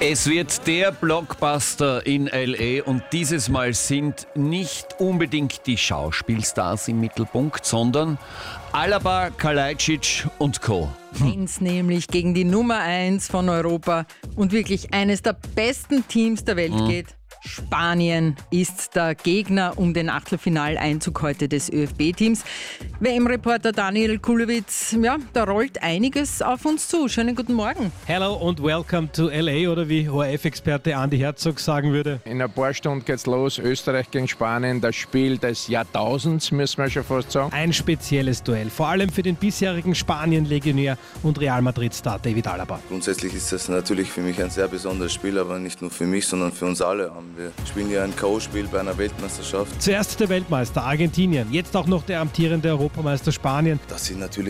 Es wird der Blockbuster in L.A. und dieses Mal sind nicht unbedingt die Schauspielstars im Mittelpunkt, sondern Alaba, Kalajdzic und Co. Eins nämlich gegen die Nummer 1 von Europa und wirklich eines der besten Teams der Welt geht. Spanien ist der Gegner um den Achtelfinaleinzug heute des ÖFB-Teams. WM-Reporter Daniel Kulewitz, ja, da rollt einiges auf uns zu. Schönen guten Morgen. Hello und welcome to LA oder wie ORF-Experte Andi Herzog sagen würde. In ein paar Stunden geht's los. Österreich gegen Spanien, das Spiel des Jahrtausends, müssen wir schon fast sagen. Ein spezielles Duell, vor allem für den bisherigen Spanien-Legionär und Real Madrid-Star David Alaba. Grundsätzlich ist das natürlich für mich ein sehr besonderes Spiel, aber nicht nur für mich, sondern für uns alle. Wir spielen ja ein K.O.-Spiel bei einer Weltmeisterschaft. Zuerst der Weltmeister Argentinien, jetzt auch noch der amtierende Europameister Spanien. Das sind natürlich